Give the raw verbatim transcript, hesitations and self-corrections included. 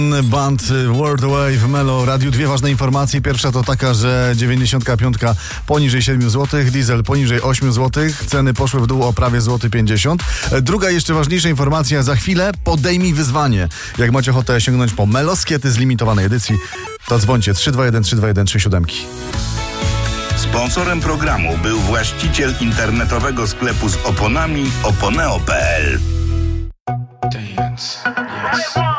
Band World Away w Melo Radiu. Dwie ważne informacje. Pierwsza to taka, że dziewięćdziesiątka piątka poniżej siedem złotych, diesel poniżej osiem złotych. Ceny poszły w dół o prawie złoty pięćdziesiąt. Druga, jeszcze ważniejsza informacja. Za chwilę podejmij wyzwanie. Jak macie ochotę sięgnąć po Meloskiety z limitowanej edycji, to dzwońcie trzy dwa jeden trzy dwa jeden trzy siedem. Sponsorem programu był właściciel internetowego sklepu z oponami oponeo kropka p l. Dance, yes.